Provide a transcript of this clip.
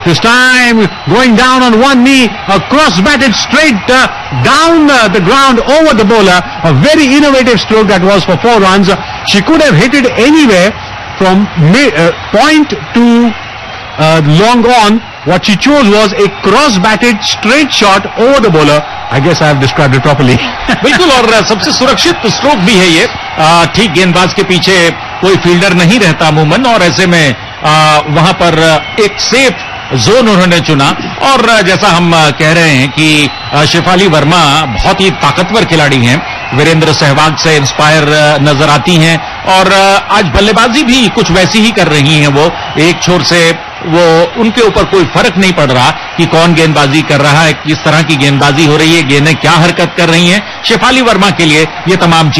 This time going down on one knee, a cross-batted straight down the ground over the bowler. A very innovative stroke that was for 4 runs. She could have hit it anywhere from point to long on. What she chose was a cross-batted straight shot over the bowler. I guess I have described it properly. बिल्कुल, और सबसे सुरक्षित stroke भी है ये. ठीक गेंदबाज के पीछे कोई फील्डर नहीं रहता अमूमन, और ऐसे में वहां पर एक सेफ जोन उन्होंने चुना. और जैसा हम कह रहे हैं कि शेफाली वर्मा बहुत ही ताकतवर खिलाड़ी हैं, वीरेंद्र सहवाग से इंस्पायर नजर आती हैं, और आज बल्लेबाजी भी कुछ वैसी ही कर रही हैं. वो एक छोर से वो उनके ऊपर कोई फर्क नहीं पड़ रहा कि कौन गेंदबाजी कर रहा है, किस तरह की गेंदबाजी हो रही है, गेंदें क्या हरकत कर रही हैं. शेफाली वर्मा के लिए ये तमाम